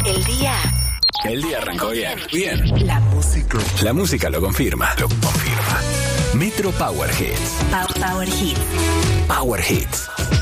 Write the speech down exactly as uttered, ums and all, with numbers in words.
El día. El día arrancó bien. Bien. La música. La música lo confirma. Lo confirma. Metro Power Hits. Power, Power Hits. Power Hits.